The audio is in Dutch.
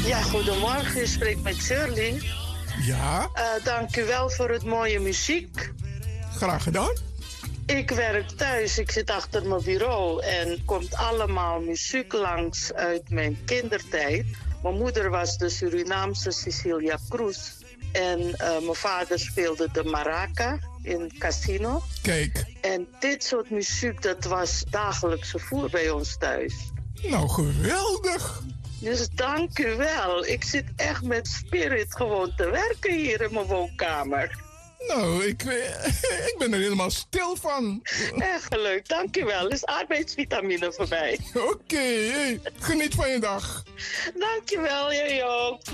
Ja, goedemorgen. Je spreekt met Shirley. Ja, Dank u wel voor het mooie muziek. graag gedaan. Ik werk thuis. Ik zit achter mijn bureau en komt allemaal muziek langs uit mijn kindertijd. Mijn moeder was de Surinaamse Cecilia Cruz. En mijn vader speelde de maraca in het casino. Kijk, En dit soort muziek, dat was dagelijkse voer bij ons thuis. nou geweldig. Dus dank u wel. Ik zit echt met spirit gewoon te werken hier in mijn woonkamer. Nou, ik ben er helemaal stil van. Echt leuk, dank u wel. Is arbeidsvitamine voor mij. Oké, geniet van je dag. Dank je wel, jij ook.